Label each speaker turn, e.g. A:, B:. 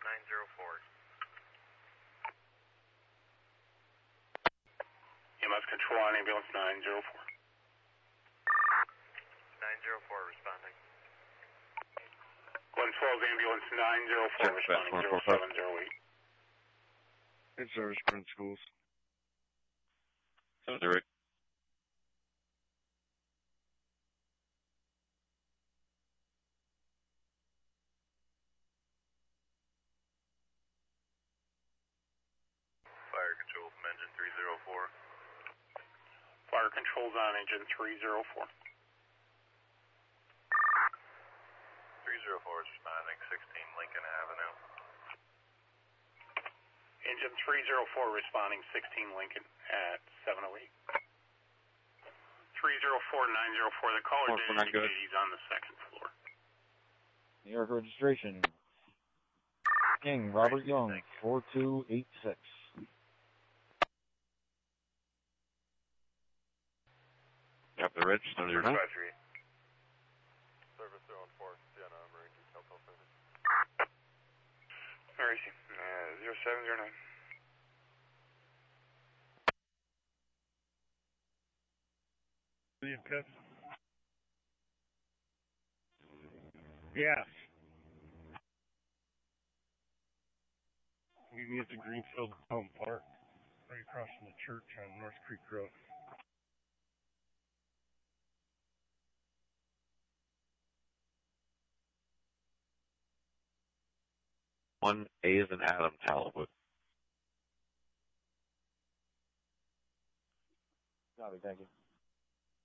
A: 904.
B: EMS control on ambulance 904.
A: 904 responding.
B: 112 ambulance 904 responding 0708.
C: Good service, Prince Schools.
D: 708.
A: Fire control from engine 304.
B: Fire controls on engine 304.
A: 304 is responding 16 Lincoln Avenue.
B: Engine 304 responding 16 Lincoln at 708. 304-904, the caller did indicate he's on the second floor.
E: New York registration. King Robert Young, 4286.
D: Yep, the register under your name.
A: Service 014, Sienna, Marine Telco Service.
B: Where is he? 0709.
C: Cuts? Yes. We meet at the Greenfield Home Park, right across from the church on North Creek Road.
D: 1A is an Adam Talbot.
E: Copy, thank you.